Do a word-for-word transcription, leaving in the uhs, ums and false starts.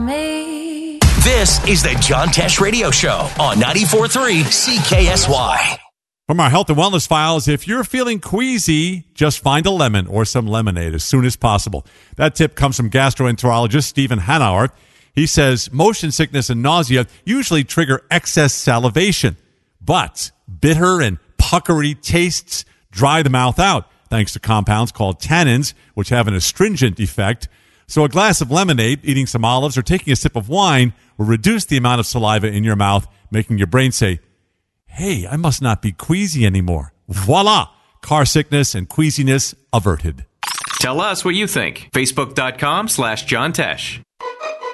me. This is the John Tesh Radio Show on ninety-four point three C K S Y. From our health and wellness files, if you're feeling queasy, just find a lemon or some lemonade as soon as possible. That tip comes from gastroenterologist Stephen Hanauer. He says motion sickness and nausea usually trigger excess salivation, but bitter and puckery tastes dry the mouth out, thanks to compounds called tannins, which have an astringent effect. So a glass of lemonade, eating some olives, or taking a sip of wine will reduce the amount of saliva in your mouth, making your brain say, hey, I must not be queasy anymore. Voila! Car sickness and queasiness averted. Tell us what you think. Facebook.com slash John Tesh.